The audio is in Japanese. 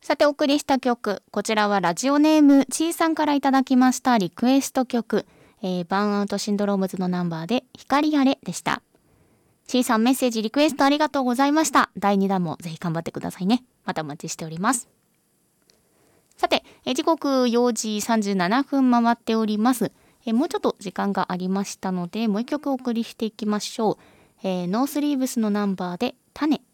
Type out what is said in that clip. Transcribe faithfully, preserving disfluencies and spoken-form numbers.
さてお送りした曲、こちらはラジオネームちーさんからいただきましたリクエスト曲、えー、バーンアウトシンドロームズのナンバーで光あれでした。ちーさん、メッセージリクエストありがとうございました。だいにだんもぜひ頑張ってくださいね。またお待ちしております。さて、え時刻よじさんじゅうななふん回っております。えもうちょっと時間がありましたので、もう一曲お送りしていきましょう。えー、ノースリーブスのナンバーで種。